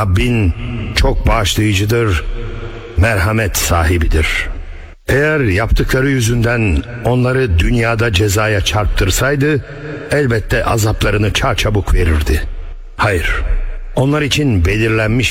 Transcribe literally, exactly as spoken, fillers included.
Rabbin çok bağışlayıcıdır, merhamet sahibidir. Eğer yaptıkları yüzünden onları dünyada cezaya çarptırsaydı, elbette azaplarını çarçabuk verirdi. Hayır, onlar için belirlenmiş